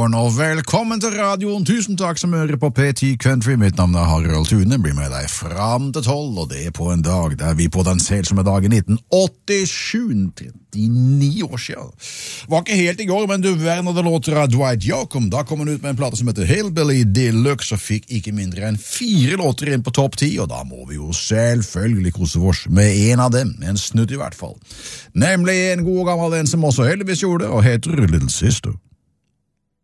morgen og velkommen til radioen. Tusen takk som hører på P10 Country. Mitt navn Harald Thune, blir med deg fram til 12, og det på en dag der vi på den selsomme dagen 1987, 39 år siden. Var ikke helt i går, men du verden, det låter av Dwight Yoakam. Da kom han ut med en plate som heter Hillbilly Deluxe, og fikk ikke mindre enn 4 låter inn på topp 10, og da må vi jo selvfølgelig kose oss med en av dem, en snutt i hvert fall. Nemlig en god gammel en som også heldigvis gjorde det, og heter Little Sister.